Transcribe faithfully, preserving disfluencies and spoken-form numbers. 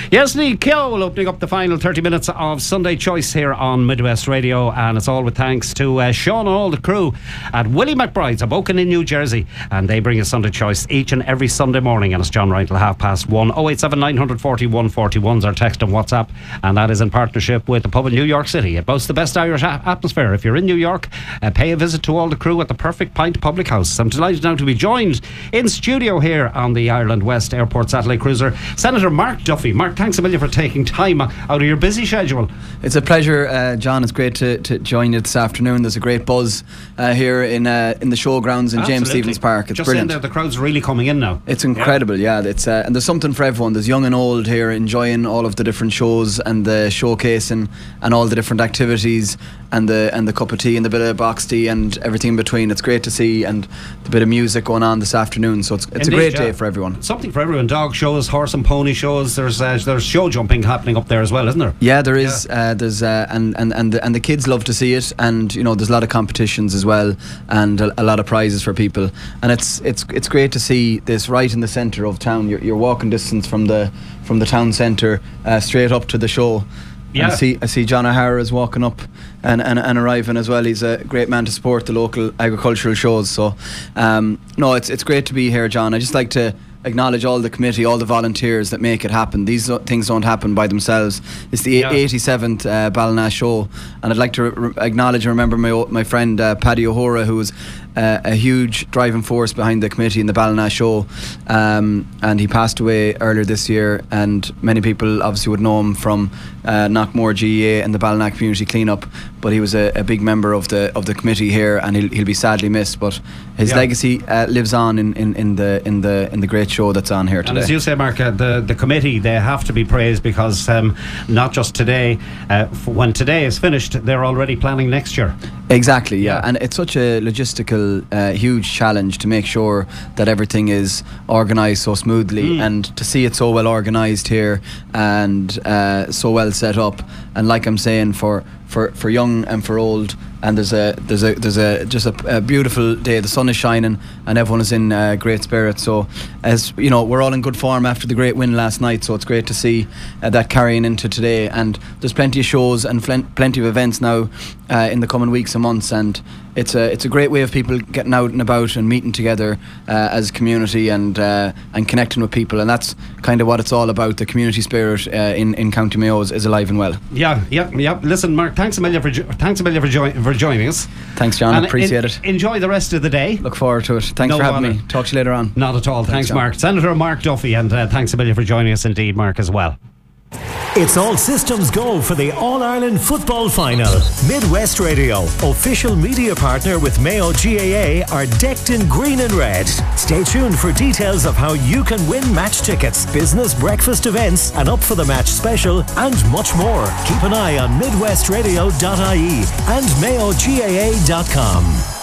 Yes, Lee Cole opening up the final thirty minutes of Sunday Choice here on Midwest Radio, and it's all with thanks to uh, Sean and all the crew at Willie McBride's of Oaken in New Jersey, and they bring us Sunday Choice each and every Sunday morning, and it's John Ryan till half past one. oh eight seven nine four oh one four one is our text and WhatsApp, and that is in partnership with the pub in New York City. It boasts the best Irish a- atmosphere. If you're in New York, uh, pay a visit to all the crew at the Perfect Pint Public House. I'm delighted now to be joined in studio here on the Ireland West Airport Satellite Cruiser, Senator Mark Duffy. Mark, thanks a million for taking time out of your busy schedule. It's a pleasure, uh, John. It's great to, to join you this afternoon. There's a great buzz uh, here in uh, in the showgrounds in Absolutely. James Stephens Park. It's Just brilliant. Just the crowd's really coming in now. It's incredible, yeah. yeah it's uh, and there's something for everyone. There's young and old here enjoying all of the different shows and the showcase and, and all the different activities and the and the cup of tea and the bit of box tea and everything in between. It's great to see, and the bit of music going on this afternoon. So it's it's Indeed, a great yeah. day for everyone. Something for everyone. Dog shows, horse and pony shows. There's uh, there's show jumping happening up there as well, isn't there? Yeah, there is. Yeah. Uh, there's uh, and and and the, and the kids love to see it, and you know there's a lot of competitions as well, and a, a lot of prizes for people, and it's it's it's great to see this right in the centre of town. You're, you're walking distance from the from the town centre uh, straight up to the show. Yeah. I see I see John O'Hara is walking up and, and, and arriving as well. He's a great man to support the local agricultural shows. So um, no, it's it's great to be here, John. I just like to acknowledge all the committee, all the volunteers that make it happen. These things don't happen by themselves. It's the yeah. eighty-seventh uh, Ballina show, and I'd like to re- acknowledge and remember my my friend uh, Paddy O'Hora, who was uh, a huge driving force behind the committee in the Ballina show, um, and he passed away earlier this year, and many people obviously would know him from uh, Knockmore G E A and the Ballina community cleanup, but he was a, a big member of the of the committee here, and he'll, he'll be sadly missed, but his yeah. legacy uh, lives on in, in, in the in the in the great show that's on here today. And as you say, Mark, uh, the, the committee, they have to be praised, because um, not just today, uh, f- when today is finished, they're already planning next year. Exactly, yeah, yeah. And it's such a logistical uh, huge challenge to make sure that everything is organised so smoothly, mm. and to see it so well organised here and uh, so well set up, and like I'm saying, for for for young and for old, and there's a there's a there's a just a, a beautiful day. The sun is shining and everyone is in uh, great spirits. So, as you know, we're all in good form after the great win last night, so it's great to see uh, that carrying into today. And there's plenty of shows and fl- plenty of events now uh, in the coming weeks and months, and it's a it's a great way of people getting out and about and meeting together uh, as a community, and uh, and connecting with people, and that's kind of what it's all about. The community spirit uh, in in County Mayo is, is alive and well. Yeah, yeah, yeah. Listen, Mark, thanks a million for jo- thanks a million for, jo- for joining us. Thanks, John. And appreciate in, it. Enjoy the rest of the day. Look forward to it. Thanks no for having bother. me. Talk to you later on. Not at all. Thanks, thanks Mark. Senator Mark Duffy, and uh, thanks a million for joining us indeed, Mark, as well. It's all systems go for the All-Ireland Football Final. Midwest Radio, official media partner with Mayo G A A, are decked in green and red. Stay tuned for details of how you can win match tickets, business breakfast events, an Up for the Match special, and much more. Keep an eye on midwest radio dot I E and mayo G A A dot com.